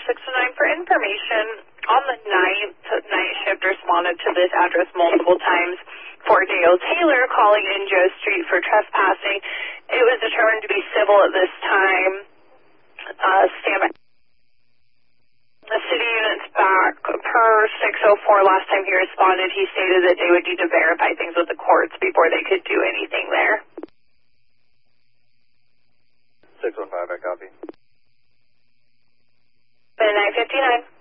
609 for information. On the night shift responded to this address multiple times for Dale Taylor calling in Joe Street for trespassing. It was determined to be civil at this time. Stand by. The city unit's back per 604. Last time he responded, he stated that they would need to verify things with the courts before they could do anything there. 615, I copy. 959.